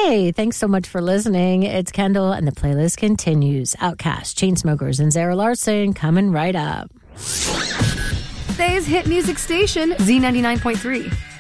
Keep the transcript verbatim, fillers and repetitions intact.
Hey, thanks so much for listening. It's Kendall, and the playlist continues. Outkast, Chainsmokers, and Zara Larsson coming right up. Today's hit music station, Z ninety-nine point three.